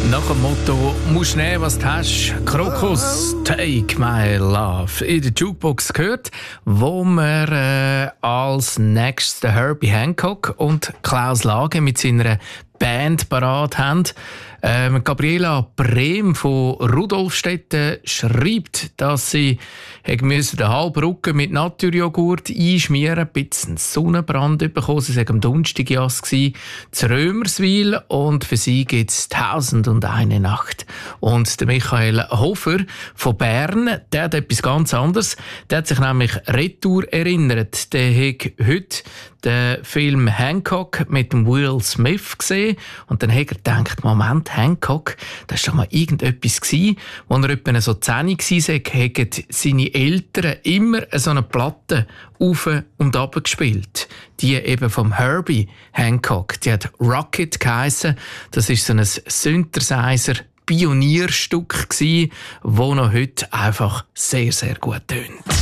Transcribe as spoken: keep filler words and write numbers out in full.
Nach dem Motto «Musst nehmen, was du hast», Krokus, «Take my love» in der Jukebox gehört, wo wir äh, als nächstes den Herbie Hancock und Klaus Lage mit seiner Band parat haben. Ähm, Gabriela Brehm von Rudolfstetten schreibt, dass sie den halben Rücken mit Naturjoghurt einschmieren, ein bisschen Sonnenbrand bekommen. Sie waren am Donnerstag jass zu Römerswil und für sie gibt es «Tausend und eine Nacht». Und der Michael Hofer von Bern, der hat etwas ganz anderes. Der hat sich nämlich retour erinnert. Der hat heute den Film Hancock mit dem Will Smith gesehen und dann hat er gedacht, Moment, Hancock, das war doch mal irgendetwas gewesen. Als er etwa so zehn war, haben seine Eltern immer so eine Platte auf und ab gespielt. Die eben vom Herbie Hancock. Die hat Rocket geheissen. Das ist so ein Synthesizer Pionierstück gsi, wo noch heute einfach sehr, sehr gut tönt.